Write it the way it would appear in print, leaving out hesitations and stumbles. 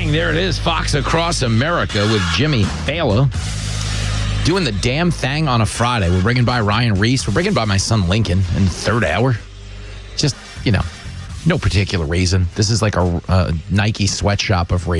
morning. There it is, Fox Across America with Jimmy Fallon. Doing the damn thing on a Friday. We're bringing by Ryan Reese. We're bringing by my son Lincoln in the third hour. Just, no particular reason. This is like a Nike sweatshop of radio.